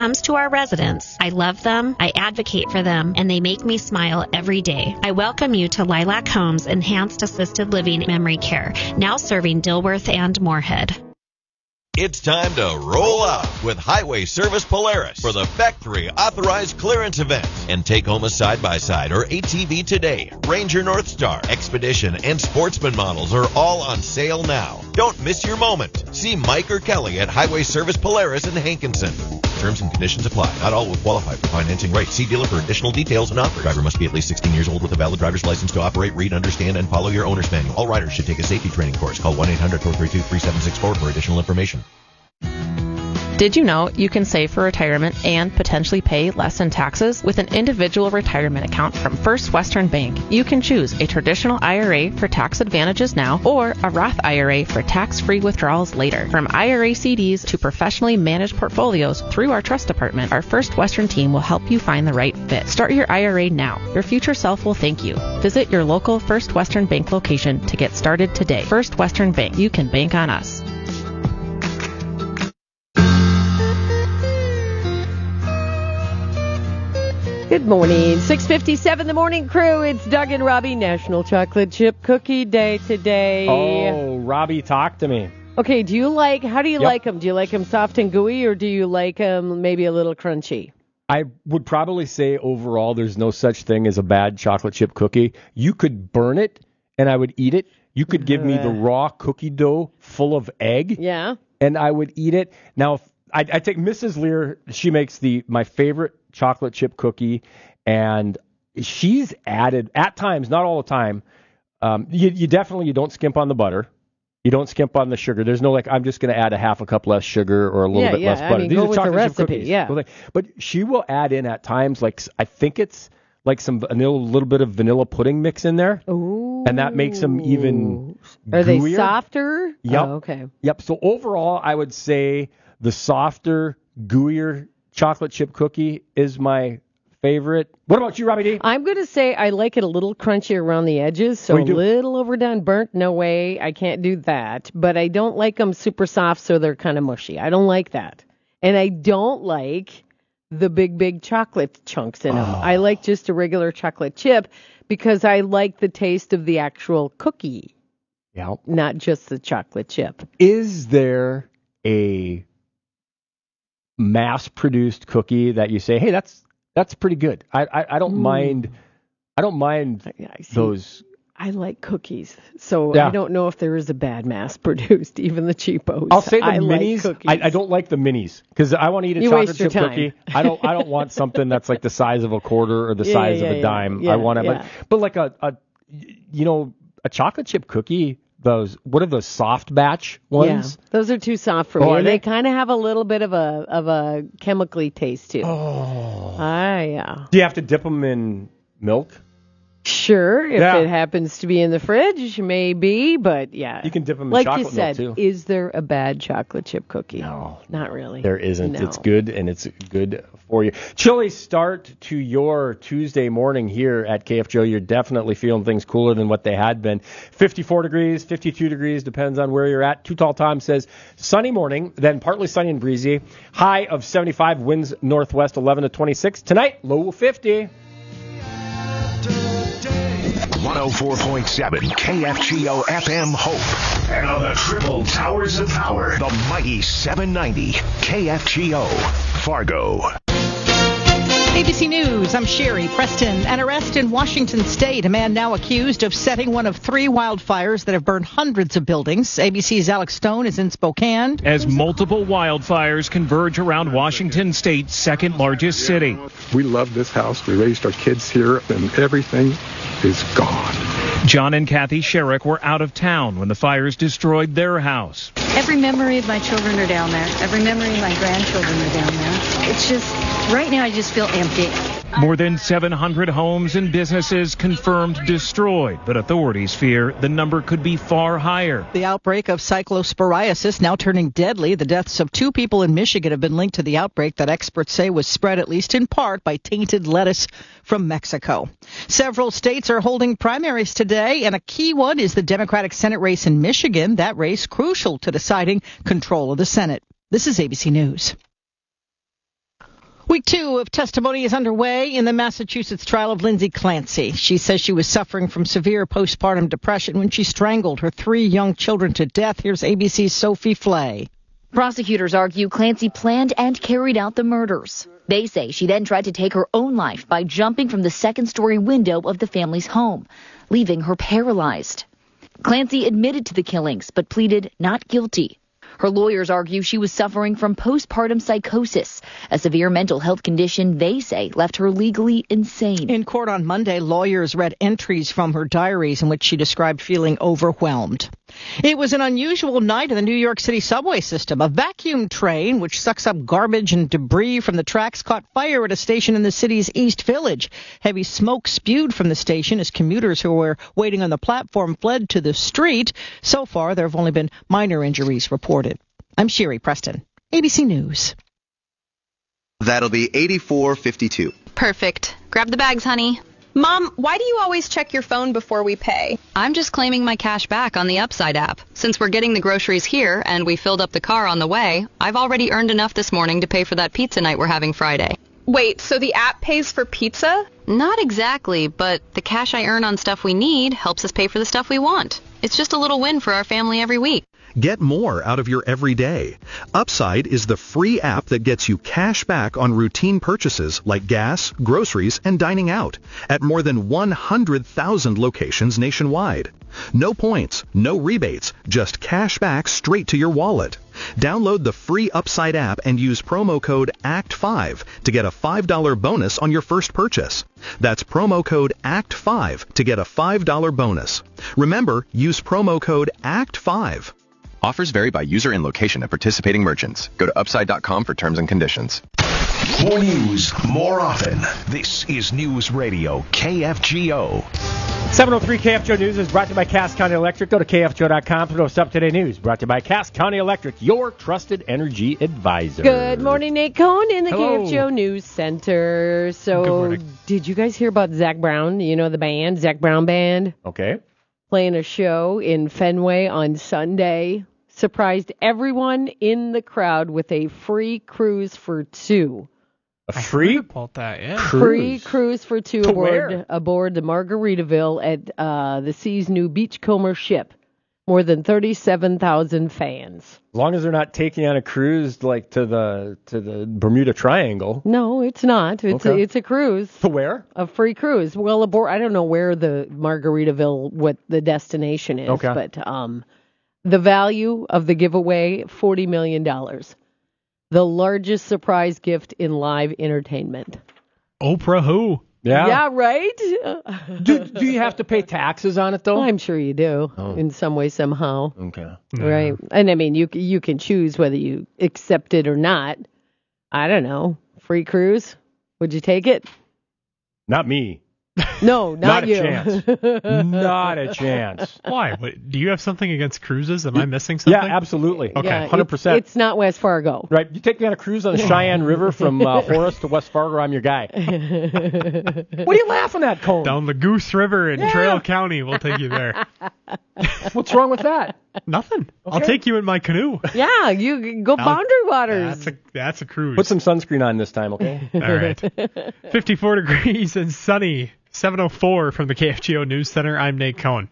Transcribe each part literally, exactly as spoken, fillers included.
comes to our residents, I love them, I advocate for them, and they make me smile every day. I welcome you to Lilac Homes Enhanced Assisted Living Memory Care, now serving Dilworth and Moorhead. It's time to roll out with Highway Service Polaris for the factory authorized clearance event and take home a side-by-side or A T V today. Ranger Northstar, Expedition, and Sportsman models are all on sale now. Don't miss your moment. See Mike or Kelly at Highway Service Polaris in Hankinson. Terms and conditions apply. Not all will qualify for financing rates. See dealer for additional details and offers. Driver must be at least sixteen years old with a valid driver's license to operate, read, understand, and follow your owner's manual. All riders should take a safety training course. Call one eight hundred four three two three seven six four for additional information. Did you know you can save for retirement and potentially pay less in taxes with an individual retirement account from First Western Bank? You can choose a traditional I R A for tax advantages now or a Roth I R A for tax-free withdrawals later. From I R A C Ds to professionally managed portfolios through our trust department, our First Western team will help you find the right fit. Start your I R A now. Your future self will thank you. Visit your local First Western Bank location to get started today. First Western Bank. You can bank on us. Good morning. six fifty-seven, the morning crew. It's Doug and Robbie, National Chocolate Chip Cookie Day today. Oh, Robbie, talk to me. Okay, do you like, how do you Yep. like them? Do you like them soft and gooey, or do you like them maybe a little crunchy? I would probably say overall there's no such thing as a bad chocolate chip cookie. You could burn it, and I would eat it. You could give me the raw cookie dough full of egg, Yeah. and I would eat it. Now, if I, I take Missus Lear. She makes the my favorite chocolate chip cookie, and she's added, at times, not all the time, um, you, you definitely, you don't skimp on the butter. You don't skimp on the sugar. There's no like, I'm just going to add a half a cup less sugar or a little Yeah, bit yeah, less I butter. mean, These go are with the chocolate chip recipe, cookies. yeah. But she will add in at times, like, I think it's like some vanilla, little bit of vanilla pudding mix in there. Ooh. And that makes them even Are they gooier. softer? Yep. Oh, okay. Yep. So overall, I would say the softer, gooier chocolate chip cookie is my favorite. What about you, Robbie D? I'm going to say I like it a little crunchy around the edges, so We a do. little overdone burnt, no way. I can't do that. But I don't like them super soft, so they're kind of mushy. I don't like that. And I don't like the big, big chocolate chunks in them. Oh. I like just a regular chocolate chip because I like the taste of the actual cookie, Yeah. not just the chocolate chip. Is there a mass-produced cookie that you say, hey, that's that's pretty good? I I, I don't Mm. mind. I don't mind I see. those. I like cookies, so Yeah. I don't know if there is a bad mass-produced, even the cheapos. I'll say the I minis. Like I, I don't like the minis because I want to eat a You chocolate waste your chip time. cookie. I don't. I don't want something that's like the size of a quarter or the Yeah, size yeah, of a yeah, dime. yeah, I want it, yeah. but, but like a, a, you know, a chocolate chip cookie. Those what are those soft batch ones? Yeah, those are too soft for me. Oh, are and they, they? kind of have a little bit of a of a chemically taste too. Oh. Ah, yeah. Do you have to dip them in milk? Sure, if Yeah. it happens to be in the fridge, maybe, but yeah. You can dip 'em in like chocolate you said, milk, too. is there a bad chocolate chip cookie? No. Not really. There isn't. No. It's good, and it's good for you. Chilly start to your Tuesday morning here at K F J O. You're definitely feeling things cooler than what they had been. fifty-four degrees, fifty-two degrees, depends on where you're at. Too Tall Tom says sunny morning, then partly sunny and breezy. High of seventy-five, winds northwest eleven to twenty-six. Tonight, low fifty. one oh four point seven K F G O F M Hope. And on the triple towers of power, the mighty seven ninety K F G O Fargo. A B C News, I'm Sherry Preston. An arrest in Washington State. A man now accused of setting one of three wildfires that have burned hundreds of buildings. A B C's Alex Stone is in Spokane. As multiple wildfires converge around Washington State's second largest city. We love this house. We raised our kids here, and everything is gone. John and Kathy Sherrick were out of town when the fires destroyed their house. Every memory of my children are down there. Every memory of my grandchildren are down there. It's just, right now I just feel empty. More than seven hundred homes and businesses confirmed destroyed, but authorities fear the number could be far higher. The outbreak of cyclosporiasis now turning deadly. The deaths of two people in Michigan have been linked to the outbreak that experts say was spread at least in part by tainted lettuce from Mexico. Several states are holding primaries today, and a key one is the Democratic Senate race in Michigan. That race crucial to deciding control of the Senate. This is A B C News. Week two of testimony is underway in the Massachusetts trial of Lindsay Clancy. She says she was suffering from severe postpartum depression when she strangled her three young children to death. Here's A B C's Sophie Flay. Prosecutors argue Clancy planned and carried out the murders. They say she then tried to take her own life by jumping from the second-story window of the family's home, leaving her paralyzed. Clancy admitted to the killings, but pleaded not guilty. Her lawyers argue she was suffering from postpartum psychosis, a severe mental health condition they say left her legally insane. In court on Monday, lawyers read entries from her diaries in which she described feeling overwhelmed. It was an unusual night in the New York City subway system. A vacuum train, which sucks up garbage and debris from the tracks, caught fire at a station in the city's East Village. Heavy smoke spewed from the station as commuters who were waiting on the platform fled to the street. So far, there have only been minor injuries reported. I'm Sherry Preston, A B C News. That'll be eighty-four fifty-two. Perfect. Grab the bags, honey. Mom, why do you always check your phone before we pay? I'm just claiming my cash back on the Upside app. Since we're getting the groceries here and we filled up the car on the way, I've already earned enough this morning to pay for that pizza night we're having Friday. Wait, so the app pays for pizza? Not exactly, but the cash I earn on stuff we need helps us pay for the stuff we want. It's just a little win for our family every week. Get more out of your everyday. Upside is the free app that gets you cash back on routine purchases like gas, groceries, and dining out at more than one hundred thousand locations nationwide. No points, no rebates, just cash back straight to your wallet. Download the free Upside app and use promo code A C T five to get a five dollars bonus on your first purchase. That's promo code A C T five to get a five dollars bonus. Remember, use promo code A C T five. Offers vary by user and location at participating merchants. Go to upside dot com for terms and conditions. More news, more often. This is News Radio K F G O. seven oh three K F G O News is brought to you by Cass County Electric. Go to K F G O dot com for those up-to-date news. Brought to you by Cass County Electric, your trusted energy advisor. Good morning, Nate Cohn in the Hello. K F G O News Center. So, did you guys hear about Zac Brown? You know the band, Zac Brown Band? Okay. Playing a show in Fenway on Sunday. Surprised everyone in the crowd with a free cruise for two. A free? about that, yeah. Cruise. Free cruise for two To aboard where? aboard the Margaritaville at uh, the Sea's new Beachcomber ship. More than thirty-seven thousand fans. As long as they're not taking on a cruise like to the to the Bermuda Triangle. No, it's not. It's Okay. a, it's a cruise. To where? A free cruise. Well, aboard. I don't know where the Margaritaville, what the destination is, Okay. but um, the value of the giveaway, forty million dollars. The largest surprise gift in live entertainment. Oprah who? Yeah. Yeah, right? do, do you have to pay taxes on it, though? I'm sure you do, Oh. in some way, somehow. Okay. Right. And I mean, you you can choose whether you accept it or not. I don't know. Free cruise? Would you take it? Not me. No, not, Not a you. chance. Not a chance. Why? What, do you have something against cruises? Am I missing something? Yeah, absolutely. Okay. Yeah, one hundred percent. It's, it's not West Fargo. Right. You take me on a cruise on the Cheyenne River from uh, Horace to West Fargo, I'm your guy. What are you laughing at, Cone? Down the Goose River in Yeah. Trail County. We'll take you there. What's wrong with that? Nothing. I'll Okay. take you in my canoe. Yeah, you go I'll- boundary waters. That's a that's a cruise. Put some sunscreen on this time, okay? All right. fifty-four degrees and sunny. seven oh four from the K F G O News Center. I'm Nate Cohn.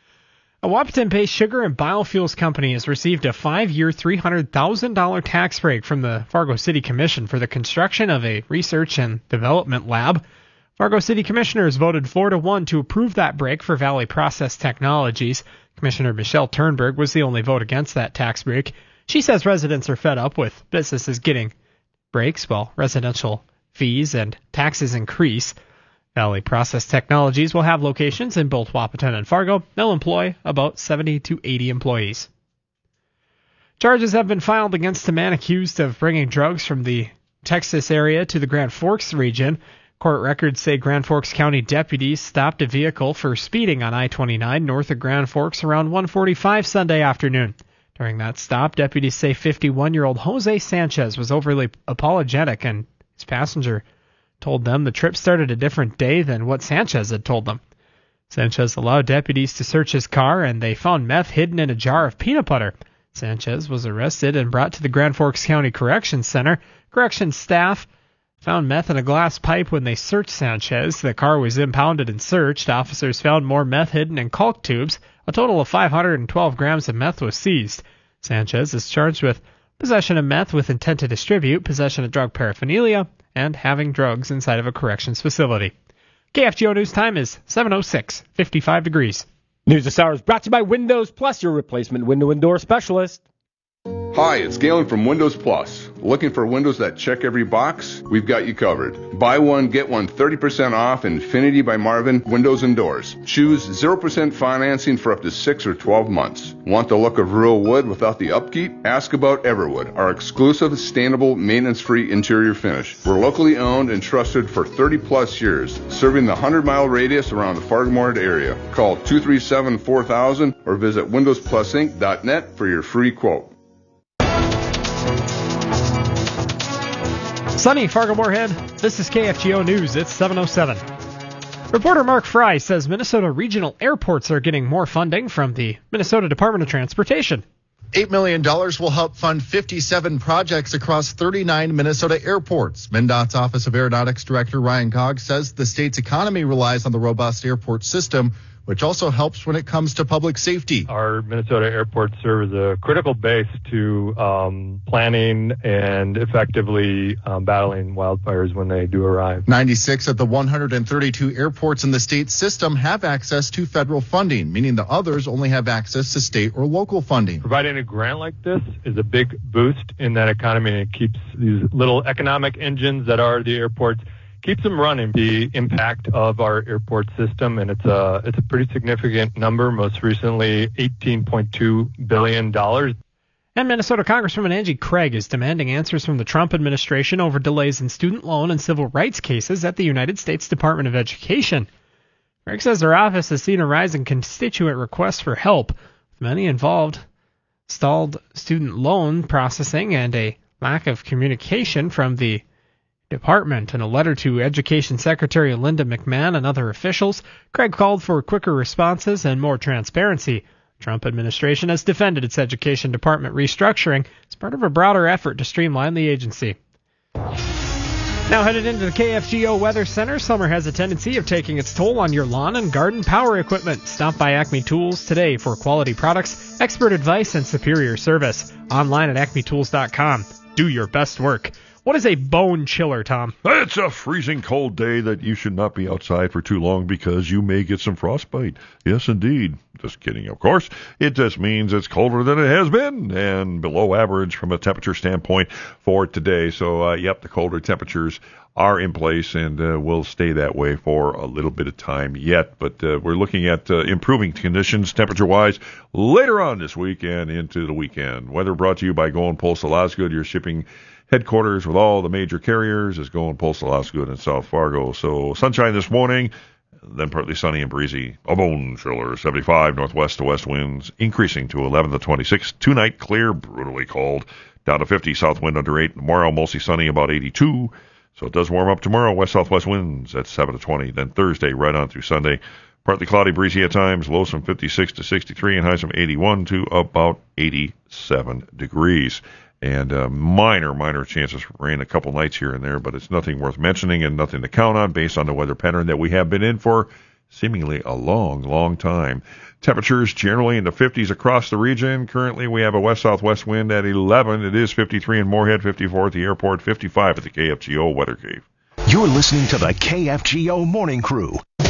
A Wahpeton-based sugar and biofuels company has received a five-year, three hundred thousand dollars tax break from the Fargo City Commission for the construction of a research and development lab. Fargo City Commissioners voted four to one to approve that break for Valley Process Technologies. Commissioner Michelle Turnberg was the only vote against that tax break. She says residents are fed up with businesses getting breaks while residential fees and taxes increase. Valley Process Technologies will have locations in both Wahpeton and Fargo. They'll employ about seventy to eighty employees. Charges have been filed against a man accused of bringing drugs from the Texas area to the Grand Forks region. Court records say Grand Forks County deputies stopped a vehicle for speeding on I twenty-nine north of Grand Forks around one forty-five Sunday afternoon. During that stop, deputies say fifty-one-year-old Jose Sanchez was overly apologetic, and his passenger told them the trip started a different day than what Sanchez had told them. Sanchez allowed deputies to search his car, and they found meth hidden in a jar of peanut butter. Sanchez was arrested and brought to the Grand Forks County Corrections Center. Corrections staff found meth in a glass pipe when they searched Sanchez. The car was impounded and searched. Officers found more meth hidden in caulk tubes. A total of five hundred twelve grams of meth was seized. Sanchez is charged with possession of meth with intent to distribute, possession of drug paraphernalia, and having drugs inside of a corrections facility. K F G O News Time is seven oh six, fifty-five degrees. News this hour is brought to you by Windows Plus, your replacement window and door specialist. Hi, it's Galen from Windows Plus. Looking for windows that check every box? We've got you covered. Buy one, get one thirty percent off Infinity by Marvin Windows and Doors. Choose zero percent financing for up to six or twelve months. Want the look of real wood without the upkeep? Ask about Everwood, our exclusive, sustainable, maintenance-free interior finish. We're locally owned and trusted for thirty plus years, serving the one hundred mile radius around the Fargo-Moorhead area. Call two three seven, four thousand or visit windows plus inc dot net for your free quote. Sunny Fargo-Moorhead, this is K F G O News. It's seven oh seven. Reporter Mark Fry says Minnesota regional airports are getting more funding from the Minnesota Department of Transportation. eight million dollars will help fund fifty-seven projects across thirty-nine Minnesota airports. MnDOT's Office of Aeronautics Director Ryan Cogg says the state's economy relies on the robust airport system, which also helps when it comes to public safety. Our Minnesota airports serve as a critical base to um, planning and effectively um, battling wildfires when they do arrive. ninety-six of the one hundred thirty-two airports in the state system have access to federal funding, meaning the others only have access to state or local funding. Providing a grant like this is a big boost in that economy, and it keeps these little economic engines that are the airports, keeps them running. The impact of our airport system, and it's a it's a pretty significant number. Most recently, eighteen point two billion dollars. And Minnesota Congresswoman Angie Craig is demanding answers from the Trump administration over delays in student loan and civil rights cases at the United States Department of Education. Craig says her office has seen a rise in constituent requests for help, with many involved stalled student loan processing and a lack of communication from the department. In a letter to Education Secretary Linda McMahon and other officials, Craig called for quicker responses and more transparency. The Trump administration has defended its Education Department restructuring as part of a broader effort to streamline the agency. Now headed into the K F G O Weather Center, summer has a tendency of taking its toll on your lawn and garden power equipment. Stop by Acme Tools today for quality products, expert advice, and superior service. Online at acme tools dot com. Do your best work. What is a bone chiller, Tom? It's a freezing cold day that you should not be outside for too long because you may get some frostbite. Yes, indeed. Just kidding, of course. It just means it's colder than it has been and below average from a temperature standpoint for today. So, uh, yep, the colder temperatures are in place and uh, will stay that way for a little bit of time yet. But uh, we're looking at uh, improving conditions temperature-wise later on this week and into the weekend. Weather brought to you by Going Postal Osgood, your shipping headquarters with all the major carriers is Going Postal Osgood in South Fargo. So sunshine this morning, then partly sunny and breezy. A bone chiller, seventy-five northwest to west winds, increasing to eleven to twenty-six. Tonight, clear, brutally cold, down to fifty, south wind under eight. Tomorrow, mostly sunny, about eighty-two. So it does warm up tomorrow, west-southwest winds at seven to twenty. Then Thursday, right on through Sunday, partly cloudy, breezy at times, lows from fifty-six to sixty-three, and highs from eighty-one to about eighty-seven degrees. And uh, minor, minor chances for rain a couple nights here and there, but it's nothing worth mentioning and nothing to count on based on the weather pattern that we have been in for seemingly a long, long time. Temperatures generally in the fifties across the region. Currently, we have a west-southwest wind at eleven. It is fifty-three in Moorhead, fifty-four at the airport, fifty-five at the K F G O Weather Cave. You're listening to the K F G O Morning Crew.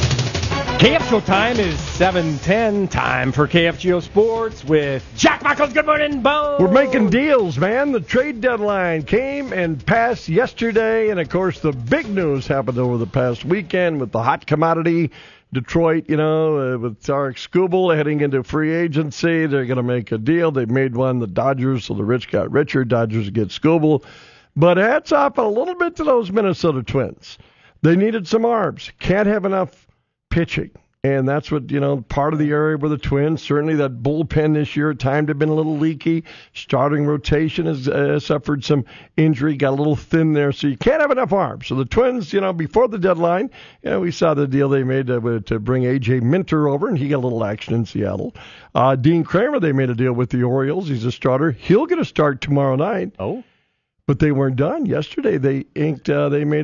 K F G O time is seven ten. Time for K F G O Sports with Jack Michaels. Good morning, Bo. We're making deals, man. The trade deadline came and passed yesterday, and, of course, the big news happened over the past weekend with the hot commodity. Detroit, you know, uh, with Tarek Skubal heading into free agency. They're going to make a deal. They made one, the Dodgers, so the rich got richer. Dodgers get Skubal. But hats off a little bit to those Minnesota Twins. They needed some arms. Can't have enough pitching. And that's what, you know, part of the area where the Twins, certainly that bullpen this year at times have been a little leaky. Starting rotation has uh, suffered some injury, got a little thin there. So you can't have enough arms. So the Twins, you know, before the deadline, you know, we saw the deal they made to, to bring A J Minter over, and he got a little action in Seattle. Uh, Dean Kramer, they made a deal with the Orioles. He's a starter. He'll get a start tomorrow night. Oh. But they weren't done. Yesterday they inked, uh, they made